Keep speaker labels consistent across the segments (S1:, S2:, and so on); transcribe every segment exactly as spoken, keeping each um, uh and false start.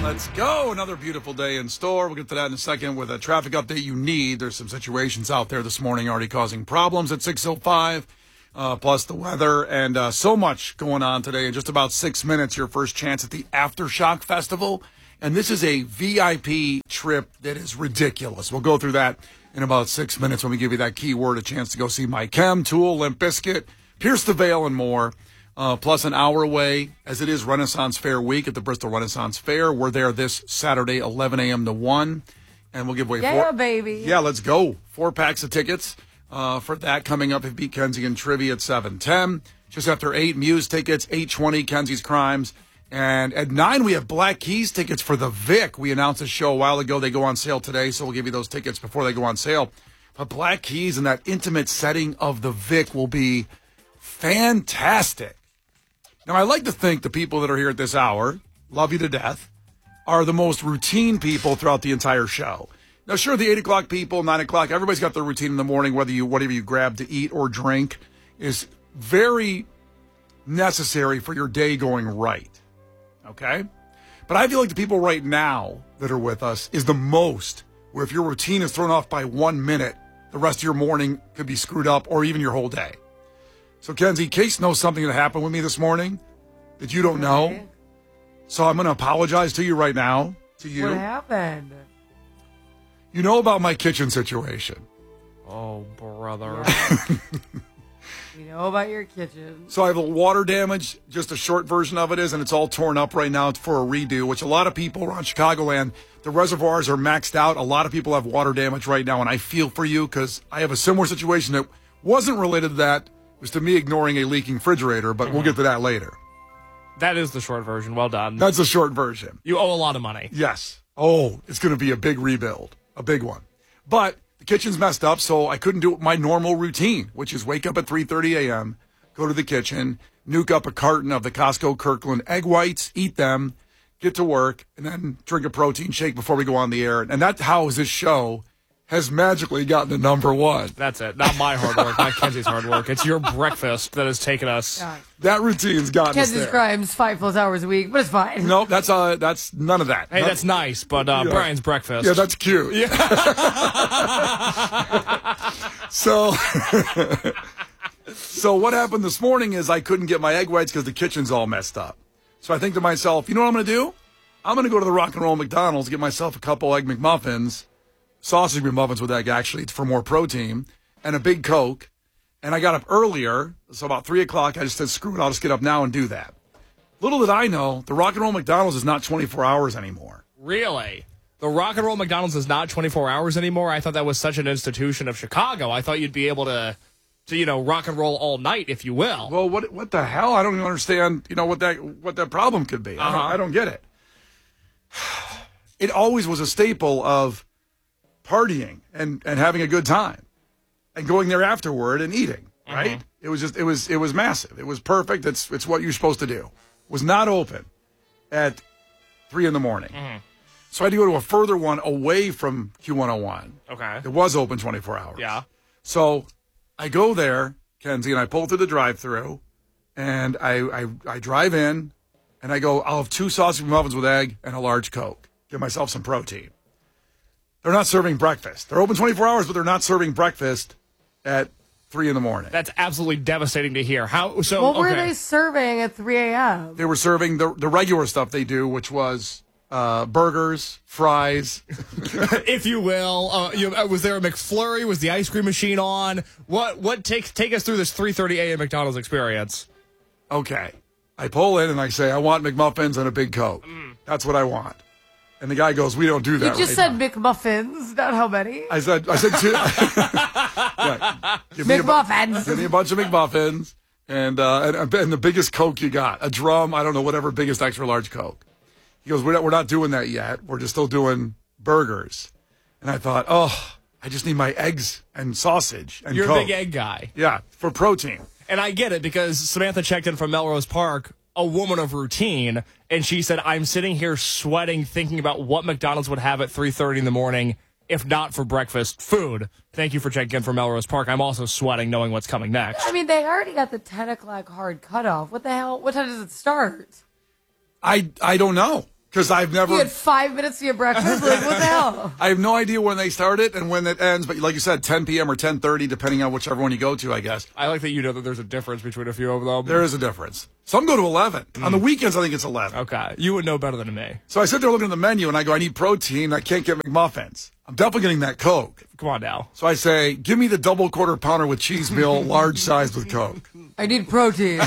S1: Let's go. Another beautiful day in store. We'll get to that in a second with a traffic update you need. There's some situations out there this morning already causing problems at six oh five, uh, plus the weather, and uh, so much going on today. In just about six minutes, your first chance at the Aftershock Festival. And this is a V I P trip that is ridiculous. We'll go through that in about six minutes when we give you that keyword, a chance to go see Mike Chem, Tool, Limp Bizkit, Pierce the Veil, and more. Uh, plus an hour away, as it is Renaissance Fair week at the Bristol Renaissance Fair. We're there this Saturday, eleven a.m. to one, and we'll give away
S2: yeah,
S1: four.
S2: baby.
S1: Yeah, let's go. Four packs of tickets uh, for that coming up at Beat Kenzie and Trivia at seven ten. Just after eight, Muse tickets, eight twenty, Kenzie's Crimes. And at nine, we have Black Keys tickets for the Vic. We announced a show a while ago. They go on sale today, so we'll give you those tickets before they go on sale. But Black Keys and that intimate setting of the Vic will be fantastic. Now, I like to think the people that are here at this hour, love you to death, are the most routine people throughout the entire show. Now, sure, the eight o'clock people, nine o'clock, everybody's got their routine in the morning, whether you whatever you grab to eat or drink is very necessary for your day going right, okay? But I feel like the people right now that are with us is the most, where if your routine is thrown off by one minute, the rest of your morning could be screwed up or even your whole day. So, Kenzie, Case knows something that happened with me this morning that you don't know. So I'm going to apologize to you right now, to you.
S2: What happened?
S1: You know about my kitchen situation.
S3: Oh, brother.
S2: We know about your kitchen.
S1: So I have a water damage. Just a short version of it is, and it's all torn up right now for a redo, which a lot of people around Chicagoland, the reservoirs are maxed out. A lot of people have water damage right now, and I feel for you because I have a similar situation that wasn't related to that. It was to me ignoring a leaking refrigerator, but mm-hmm. we'll get to that later.
S3: That is the short version. Well done.
S1: That's the short version.
S3: You owe a lot of money.
S1: Yes. Oh, it's going to be a big rebuild, a big one. But the kitchen's messed up, so I couldn't do my normal routine, which is wake up at three thirty a.m., go to the kitchen, nuke up a carton of the Costco Kirkland egg whites, eat them, get to work, and then drink a protein shake before we go on the air. And that's how this show has magically gotten to number one.
S3: That's it. Not my hard work, not Kenzie's hard work. It's your breakfast that has taken us.
S2: Yeah.
S1: That routine's gotten
S2: Kenzie's
S1: us there.
S2: Crimes, five plus hours a week, but it's fine.
S1: No, that's uh, that's none of that.
S3: Hey,
S1: None,
S3: that's nice, but uh,
S1: yeah.
S3: Brian's breakfast.
S1: Yeah, that's cute. Yeah. so, so what happened this morning is I couldn't get my egg whites because the kitchen's all messed up. So I think to myself, you know what I'm going to do? I'm going to go to the Rock and Roll McDonald's, get myself a couple Egg McMuffins, sausage McMuffins with egg, actually, for more protein, and a big Coke. And I got up earlier, so about three o'clock, I just said, screw it, I'll just get up now and do that. Little did I know, the Rock and Roll McDonald's is not twenty-four hours anymore.
S3: Really? The Rock and Roll McDonald's is not twenty-four hours anymore? I thought that was such an institution of Chicago. I thought you'd be able to, to you know, rock and roll all night, if you will.
S1: Well, what what the hell? I don't even understand, you know, what that what that problem could be. Uh-huh. I, don't, I don't get it. It always was a staple of partying and, and having a good time and going there afterward and eating, right? Mm-hmm. It was just, it was, it was massive. It was perfect. It's, it's what you're supposed to do. It was not open at three in the morning. Mm-hmm. So I had to go to a further one away from Q one oh one.
S3: Okay.
S1: It was open twenty-four hours.
S3: Yeah.
S1: So I go there, Kenzie, and I pull through the drive-thru and I, I, I drive in and I go, I'll have two sausage muffins with egg and a large Coke. Give myself some protein. They're not serving breakfast. They're open twenty-four hours, but they're not serving breakfast at three in the morning.
S3: That's absolutely devastating to hear. How so?
S2: What were
S3: okay.
S2: they serving at three a.m.?
S1: They were serving the the regular stuff they do, which was uh, burgers, fries,
S3: if you will. Uh, you, uh, was there a McFlurry? Was the ice cream machine on? What? What? Take take us through this three thirty a.m. McDonald's experience.
S1: Okay, I pull in and I say I want McMuffins and a big Coke. Mm. That's what I want. And the guy goes, we don't do that.
S2: You just
S1: right
S2: said
S1: now.
S2: McMuffins, not how many?
S1: I said, I said two. yeah. Give me
S2: McMuffins.
S1: A, give me a bunch of McMuffins and, uh, and and the biggest Coke you got, a drum. I don't know, whatever biggest extra large Coke. He goes, we're not, we're not doing that yet. We're just still doing burgers. And I thought, oh, I just need my eggs and sausage and
S3: You're
S1: Coke.
S3: a big egg guy.
S1: Yeah, for protein.
S3: And I get it because Samantha checked in from Melrose Park, a woman of routine, and she said, I'm sitting here sweating thinking about what McDonald's would have at three thirty in the morning, if not for breakfast food. Thank you for checking in from Melrose Park. I'm also sweating knowing what's coming next.
S2: I mean, they already got the ten o'clock hard cutoff. What the hell? What time does it start?
S1: I, I don't know. Because I've never.
S2: You had five minutes to your breakfast? Like, what the hell?
S1: I have no idea when they start it and when it ends, but like you said, ten p.m. or ten thirty, depending on whichever one you go to, I guess.
S3: I like that you know that there's a difference between a few of them.
S1: There is a difference. Some go to eleven. Mm. On the weekends, I think it's eleven.
S3: Okay. You would know better than me.
S1: So I sit there looking at the menu, and I go, I need protein. I can't get McMuffins. I'm definitely getting that Coke.
S3: Come on now.
S1: So I say, give me the double quarter pounder with cheese meal, large size with Coke.
S2: I need protein.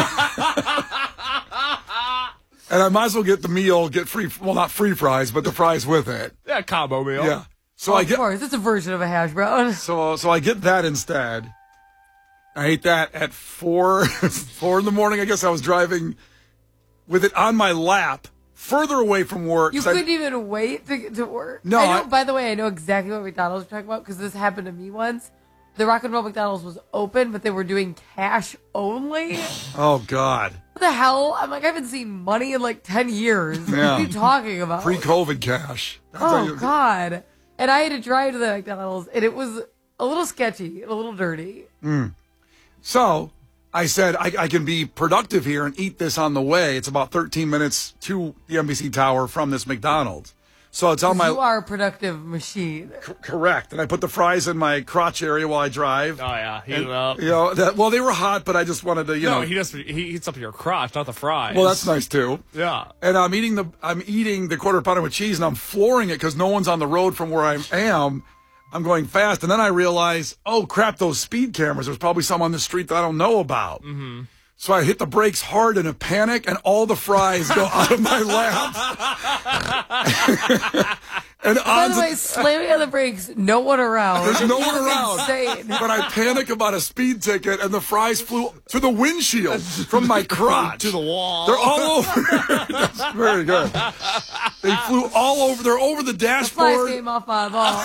S1: And I might as well get the meal, get free, well, not free fries, but the fries with it.
S3: Yeah, combo meal.
S1: Yeah. So
S2: oh,
S1: I get,
S2: of course, it's a version of a hash brown.
S1: So, so I get that instead. I ate that at four, four in the morning. I guess I was driving with it on my lap, further away from work.
S2: You couldn't I, even wait to get to work.
S1: No.
S2: I know,
S1: I,
S2: by the way, I know exactly what McDonald's you're talking about because this happened to me once. The Rock and Roll McDonald's was open, but they were doing cash only.
S1: Oh, God.
S2: What the hell? I'm like, I haven't seen money in like ten years. Yeah. What are you talking about?
S1: Pre-COVID cash.
S2: That's oh, you... God. And I had to drive to the McDonald's, and it was a little sketchy, a little dirty.
S1: Mm. So I said, I, I can be productive here and eat this on the way. It's about thirteen minutes to the N B C Tower from this McDonald's. So it's on my.
S2: You are a productive machine.
S1: C- correct. And I put the fries in my crotch area while I drive.
S3: Oh yeah, heat
S1: and,
S3: it up.
S1: You know, that, well, they were hot, but I just wanted to, you
S3: no,
S1: know.
S3: he just he heats up your crotch, not the fries.
S1: Well, that's nice too.
S3: Yeah.
S1: And I'm eating the I'm eating the quarter pounder with cheese, and I'm flooring it because no one's on the road from where I am. I'm going fast, and then I realize, oh crap, those speed cameras. There's probably some on the street that I don't know about.
S3: Mm-hmm.
S1: So I hit the brakes hard in a panic, and all the fries go out of my lap. And
S2: by the way, slamming on the brakes, no one around.
S1: There's no one around.
S2: Insane.
S1: But I panic about a speed ticket, and the fries flew to the windshield from my crotch.
S3: To the wall.
S1: They're all over. That's very good. They flew all over. They're over the dashboard.
S2: The flies came off my ball.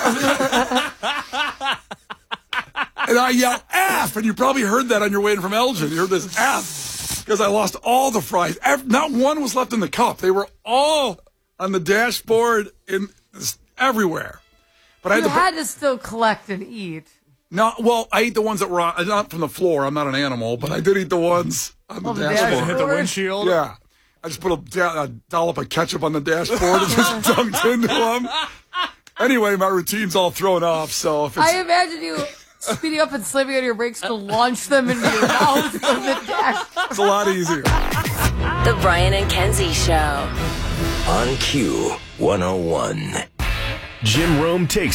S1: And I yell, F! And you probably heard that on your way in from Elgin. You heard this F. Because I lost all the fries. Not one was left in the cup. They were all on the dashboard in everywhere. But
S2: you
S1: I had, to,
S2: had to still collect and eat.
S1: No, well, I ate the ones that were on, not from the floor. I'm not an animal, but I did eat the ones on the
S2: oh,
S1: dashboard.
S3: Hit the windshield?
S1: Yeah. I just put a, a dollop of ketchup on the dashboard and just dunked into them. Anyway, my routine's all thrown off, so if it's...
S2: I imagine you speeding up and slamming on your brakes to launch them into your mouth from the dash.
S1: It's a lot easier.
S4: The Brian and Kenzie Show.
S5: On Q one oh one. Jim Rome takes.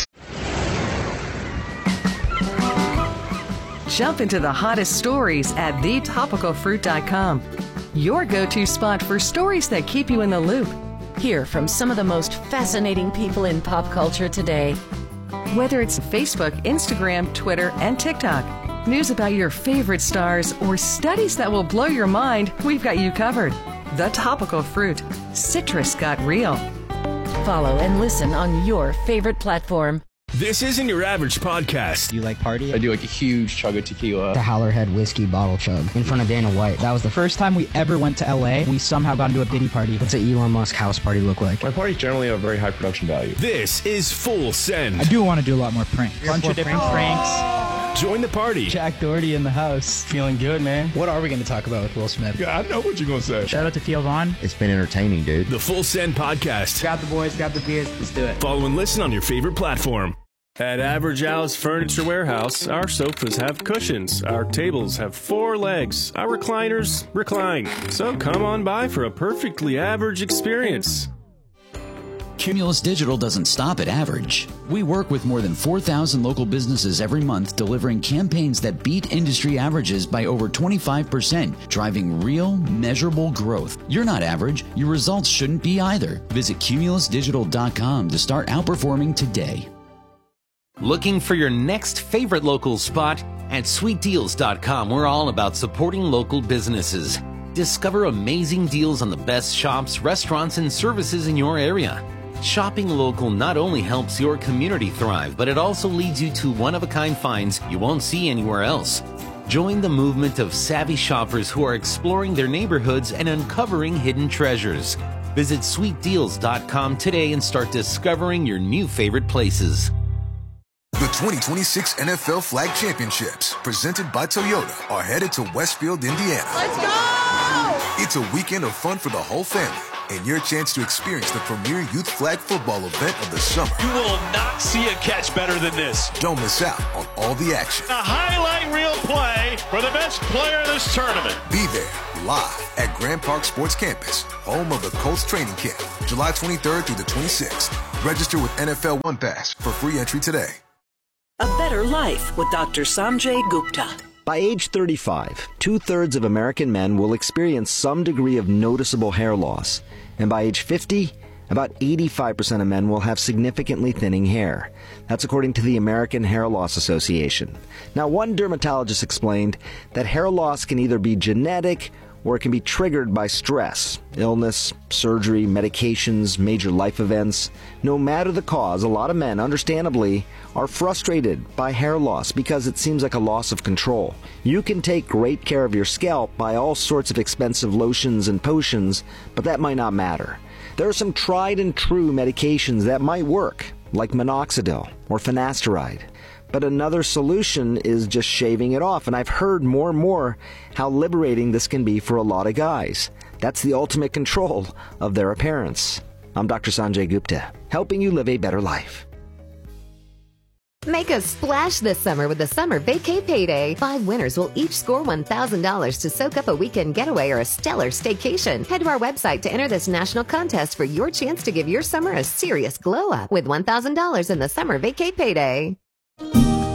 S6: Jump into the hottest stories at the topical fruit dot com. Your go-to spot for stories that keep you in the loop.
S4: Hear from some of the most fascinating people in pop culture today.
S6: Whether it's Facebook, Instagram, Twitter, and TikTok, news about your favorite stars, or studies that will blow your mind, we've got you covered. The Topical Fruit. Citrus got real.
S4: Follow and listen on your favorite platform.
S5: This isn't your average podcast.
S7: Do you like party?
S8: I do like a huge chug of tequila.
S7: The Howlerhead whiskey bottle chug in front of Dana White. That was the first time we ever went to L A. We somehow got into a Diddy party. What's an Elon Musk house party look like?
S8: My parties generally have very high production value.
S5: This is Full Send.
S7: I do want to do a lot more pranks. A bunch of different pranks. pranks.
S5: Join the party.
S7: Jack Doherty in the house. Feeling good, man. What are we going to talk about with Will Smith?
S8: Yeah, I know what you're going to say.
S7: Shout out to Theo Vaughn.
S9: It's been entertaining, dude.
S5: The Full Send Podcast.
S7: Got the boys, got the beers. Let's do it.
S5: Follow and listen on your favorite platform.
S10: At Average Al's Furniture Warehouse, our sofas have cushions, our tables have four legs, our recliners recline. So come on by for a perfectly average experience.
S11: Cumulus Digital doesn't stop at average. We work with more than four thousand local businesses every month, delivering campaigns that beat industry averages by over twenty-five percent, driving real, measurable growth. You're not average. Your results shouldn't be either. Visit cumulus digital dot com to start outperforming today.
S12: Looking for your next favorite local spot? At sweet deals dot com, we're all about supporting local businesses. Discover amazing deals on the best shops, restaurants, and services in your area. Shopping local not only helps your community thrive, but it also leads you to one-of-a-kind finds you won't see anywhere else. Join the movement of savvy shoppers who are exploring their neighborhoods and uncovering hidden treasures. Visit sweet deals dot com today and start discovering your new favorite places.
S13: The twenty twenty-six N F L Flag Championships, presented by Toyota, are headed to Westfield, Indiana.
S2: Let's go!
S13: It's a weekend of fun for the whole family, and your chance to experience the premier youth flag football event of the summer.
S9: You will not see a catch better than this.
S13: Don't miss out on all the action.
S9: A highlight reel play for the best player in this tournament.
S13: Be there live at Grand Park Sports Campus, home of the Colts training camp, July twenty-third through the twenty-sixth. Register with N F L One Pass for free entry today.
S14: A better life with Doctor Sanjay Gupta.
S15: By age thirty-five, two-thirds of American men will experience some degree of noticeable hair loss. And by age fifty, about eighty-five percent of men will have significantly thinning hair. That's according to the American Hair Loss Association. Now, one dermatologist explained that hair loss can either be genetic or it can be triggered by stress, illness, surgery, medications, major life events. No matter the cause, a lot of men, understandably, are frustrated by hair loss because it seems like a loss of control. You can take great care of your scalp by all sorts of expensive lotions and potions, but that might not matter. There are some tried and true medications that might work, like minoxidil or finasteride. But another solution is just shaving it off, and I've heard more and more how liberating this can be for a lot of guys. That's the ultimate control of their appearance. I'm Doctor Sanjay Gupta, helping you live a better life.
S16: Make a splash this summer with the Summer Vacay Payday. Five winners will each score one thousand dollars to soak up a weekend getaway or a stellar staycation. Head to our website to enter this national contest for your chance to give your summer a serious glow up with one thousand dollars in the Summer Vacay Payday.